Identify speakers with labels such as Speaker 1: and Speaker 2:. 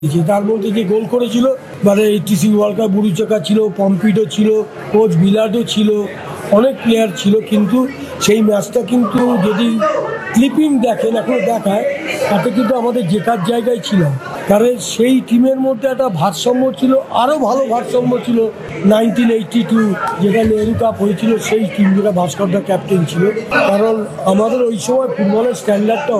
Speaker 1: তার মধ্যে যে গোল করেছিল মানে এইটিসি ওয়ার্ল্ড কাপ বুড়িচকা ছিল, পম্পিডো ছিল, কোচ বিলার্ডও ছিল, অনেক প্লেয়ার ছিল। কিন্তু সেই ম্যাচটা কিন্তু যদি ক্লিপিং দেখেন, এখনো দেখায়, তাতে কিন্তু আমাদের জেতার জায়গায় ছিল। কারণ সেই টিমের মধ্যে একটা ভারসাম্য ছিল, আরও ভালো ভারসাম্য ছিল। 1982 যেটা নেহরু কাপ হয়েছিল, সেই টিম যেটা ভাস্করদা ক্যাপ্টেন ছিল। কারণ আমাদের ওই সময় ফুটবলের স্ট্যান্ডার্ডটা